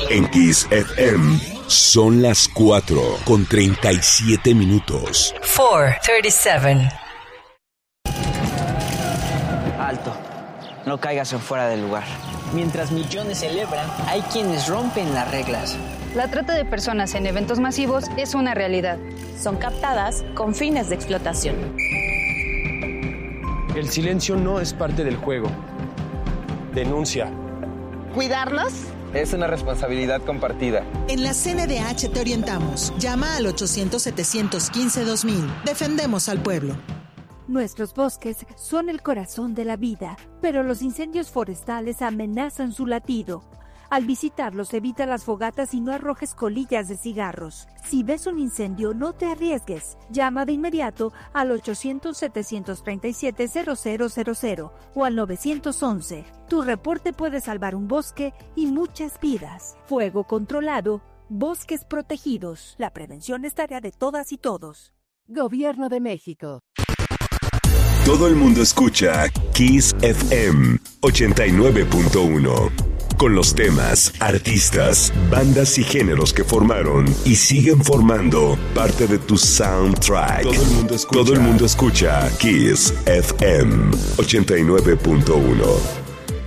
En Kiss FM son las 4:37. 4:37. Alto, no caigas en fuera del lugar. Mientras millones celebran, hay quienes rompen las reglas. La trata de personas en eventos masivos es una realidad. Son captadas con fines de explotación. El silencio no es parte del juego. Denuncia. ¿Cuidarnos? Es una responsabilidad compartida. En la CNDH te orientamos. Llama al 800-715-2000. Defendemos al pueblo. Nuestros bosques son el corazón de la vida, pero los incendios forestales amenazan su latido. Al visitarlos, evita las fogatas y no arrojes colillas de cigarros. Si ves un incendio, no te arriesgues. Llama de inmediato al 800-737-0000 o al 911. Tu reporte puede salvar un bosque y muchas vidas. Fuego controlado, bosques protegidos. La prevención es tarea de todas y todos. Gobierno de México. Todo el mundo escucha Kiss FM 89.1. Con los temas, artistas, bandas y géneros que formaron y siguen formando parte de tu soundtrack. Todo el mundo escucha Kiss FM 89.1.